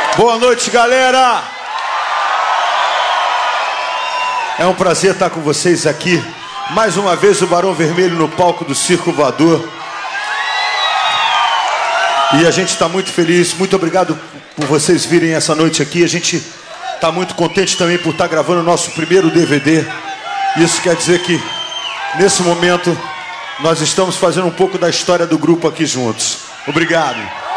Boa noite, galera! É um prazer estar com vocês aqui. Mais uma vez o Barão Vermelho no palco do Circo Voador. E a gente está muito feliz. Muito obrigado por vocês virem essa noite aqui. A gente está muito contente também por estar gravando o nosso primeiro DVD. Isso quer dizer que, nesse momento, nós estamos fazendo um pouco da história do grupo aqui juntos. Obrigado.